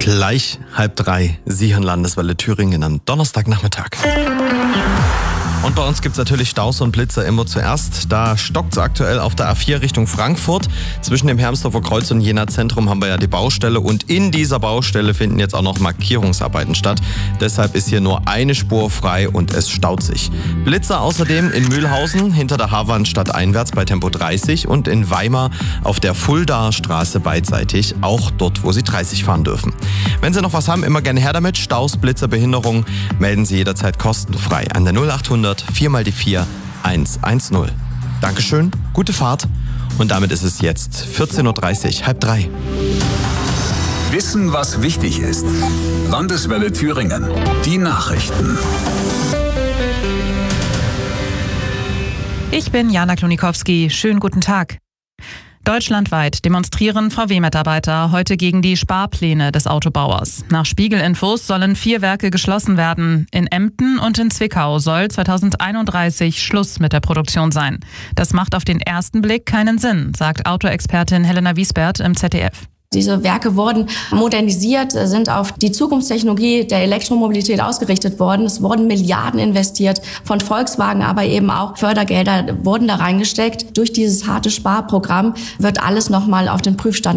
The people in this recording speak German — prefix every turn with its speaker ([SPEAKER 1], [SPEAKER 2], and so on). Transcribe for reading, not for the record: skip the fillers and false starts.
[SPEAKER 1] Gleich 2:30. Sie hören Landeswelle Thüringen am Donnerstagnachmittag. Und bei uns gibt es natürlich Staus und Blitzer immer zuerst. Da stockt es aktuell auf der A4 Richtung Frankfurt. Zwischen dem Hermsdorfer Kreuz und Jena Zentrum haben wir ja die Baustelle. Und in dieser Baustelle finden jetzt auch noch Markierungsarbeiten statt. Deshalb ist hier nur eine Spur frei und es staut sich. Blitzer außerdem in Mühlhausen hinter der Haarwand stadteinwärts bei Tempo 30 und in Weimar auf der Fuldaer Straße beidseitig, auch dort, wo Sie 30 fahren dürfen. Wenn Sie noch was haben, immer gerne her damit. Staus, Blitzer, Behinderung, melden Sie jederzeit kostenfrei an der 0800 4 mal die 4 110. Dankeschön, gute Fahrt und damit ist es jetzt 14:30 Uhr, 2:30.
[SPEAKER 2] Wissen, was wichtig ist. Landeswelle Thüringen. Die Nachrichten.
[SPEAKER 3] Ich bin Jana Klonikowski. Schönen guten Tag. Deutschlandweit demonstrieren VW-Mitarbeiter heute gegen die Sparpläne des Autobauers. Nach Spiegel-Infos sollen 4 Werke geschlossen werden. In Emden und in Zwickau soll 2031 Schluss mit der Produktion sein. Das macht auf den ersten Blick keinen Sinn, sagt Autoexpertin Helena Wiesbert im ZDF.
[SPEAKER 4] Diese Werke wurden modernisiert, sind auf die Zukunftstechnologie der Elektromobilität ausgerichtet worden. Es wurden Milliarden investiert von Volkswagen, aber eben auch Fördergelder wurden da reingesteckt. Durch dieses harte Sparprogramm wird alles nochmal auf den Prüfstand